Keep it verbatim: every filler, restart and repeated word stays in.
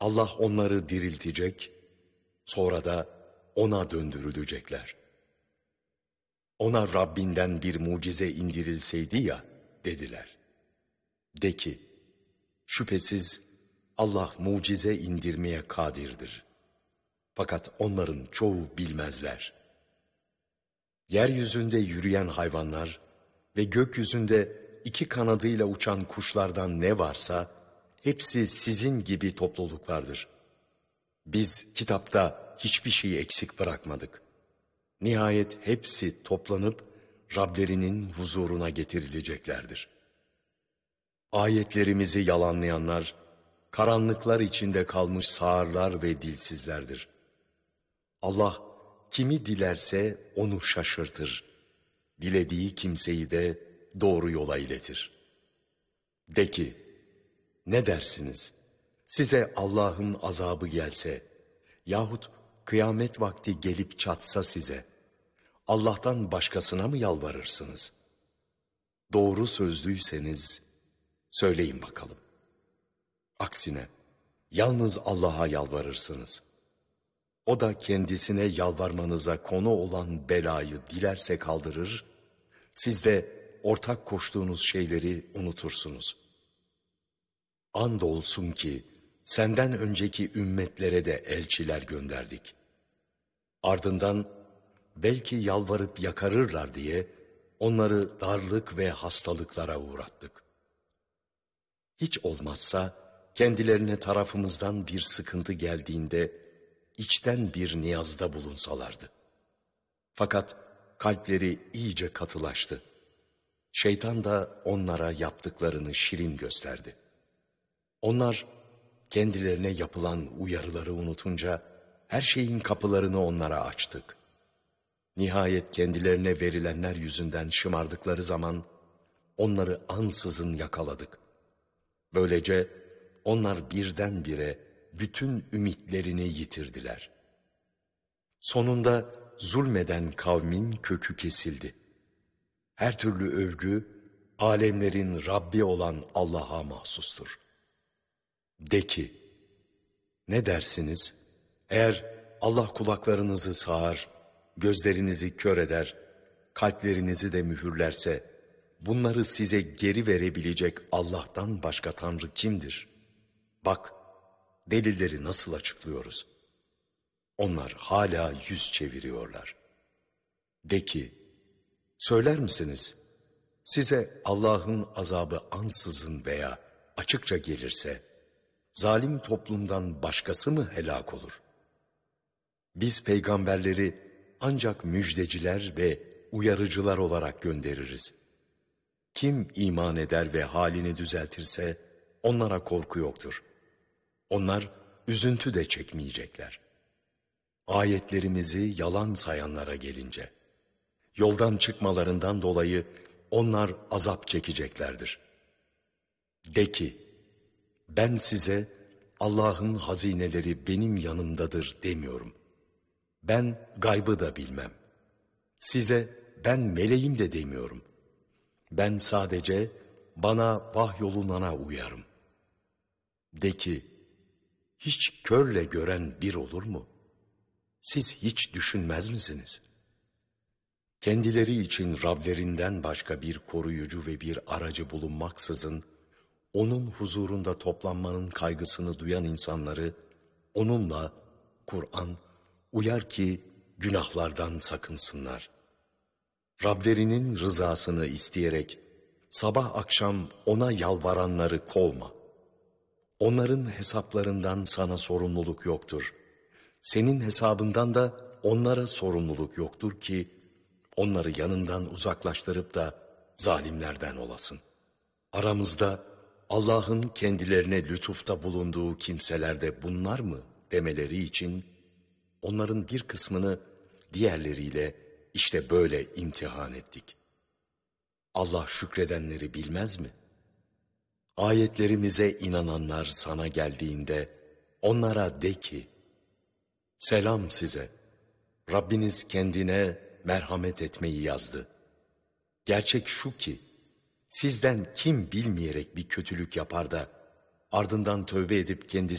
Allah onları diriltecek, sonra da ona döndürülecekler. Ona Rabbinden bir mucize indirilseydi ya, dediler. De ki, şüphesiz Allah mucize indirmeye kadirdir. Fakat onların çoğu bilmezler. Yeryüzünde yürüyen hayvanlar ve gökyüzünde iki kanadıyla uçan kuşlardan ne varsa, hepsi sizin gibi topluluklardır. Biz kitapta hiçbir şeyi eksik bırakmadık. Nihayet hepsi toplanıp Rablerinin huzuruna getirileceklerdir. Ayetlerimizi yalanlayanlar, karanlıklar içinde kalmış sağırlar ve dilsizlerdir. Allah kimi dilerse onu şaşırtır, dilediği kimseyi de doğru yola iletir. De ki, ne dersiniz? Size Allah'ın azabı gelse yahut kıyamet vakti gelip çatsa size, Allah'tan başkasına mı yalvarırsınız? Doğru sözlüyseniz söyleyin bakalım. Aksine yalnız Allah'a yalvarırsınız. O da kendisine yalvarmanıza konu olan belayı dilerse kaldırır, siz de ortak koştuğunuz şeyleri unutursunuz. Andolsun ki senden önceki ümmetlere de elçiler gönderdik. Ardından belki yalvarıp yakarırlar diye onları darlık ve hastalıklara uğrattık. Hiç olmazsa kendilerine tarafımızdan bir sıkıntı geldiğinde içten bir niyazda bulunsalardı. Fakat kalpleri iyice katılaştı. Şeytan da onlara yaptıklarını şirin gösterdi. Onlar kendilerine yapılan uyarıları unutunca her şeyin kapılarını onlara açtık. Nihayet kendilerine verilenler yüzünden şımardıkları zaman onları ansızın yakaladık. Böylece onlar birdenbire bütün ümitlerini yitirdiler. Sonunda zulmeden kavmin kökü kesildi. Her türlü övgü, alemlerin Rabbi olan Allah'a mahsustur. De ki, ne dersiniz? Eğer Allah kulaklarınızı sağar, gözlerinizi kör eder, kalplerinizi de mühürlerse, bunları size geri verebilecek Allah'tan başka Tanrı kimdir? Bak, delilleri nasıl açıklıyoruz? Onlar hala yüz çeviriyorlar. De ki, söyler misiniz? Size Allah'ın azabı ansızın veya açıkça gelirse, zalim toplumdan başkası mı helak olur? Biz peygamberleri ancak müjdeciler ve uyarıcılar olarak göndeririz. Kim iman eder ve halini düzeltirse onlara korku yoktur. Onlar üzüntü de çekmeyecekler. Ayetlerimizi yalan sayanlara gelince, yoldan çıkmalarından dolayı onlar azap çekeceklerdir. De ki, ben size Allah'ın hazineleri benim yanımdadır demiyorum. Ben gaybı da bilmem. Size ben meleğim de demiyorum. Ben sadece bana vahyolunana uyarım. De ki, hiç körle gören bir olur mu? Siz hiç düşünmez misiniz? Kendileri için Rablerinden başka bir koruyucu ve bir aracı bulunmaksızın, onun huzurunda toplanmanın kaygısını duyan insanları, onunla, Kur'an, uyar ki günahlardan sakınsınlar. Rablerinin rızasını isteyerek, sabah akşam ona yalvaranları kovma. Onların hesaplarından sana sorumluluk yoktur. Senin hesabından da onlara sorumluluk yoktur ki, onları yanından uzaklaştırıp da zalimlerden olasın. Aramızda Allah'ın kendilerine lütufta bulunduğu kimseler de bunlar mı demeleri için, onların bir kısmını diğerleriyle işte böyle imtihan ettik. Allah şükredenleri bilmez mi? Ayetlerimize inananlar sana geldiğinde onlara de ki, selam size, Rabbiniz kendine merhamet etmeyi yazdı. Gerçek şu ki, sizden kim bilmeyerek bir kötülük yapar da ardından tövbe edip kendisi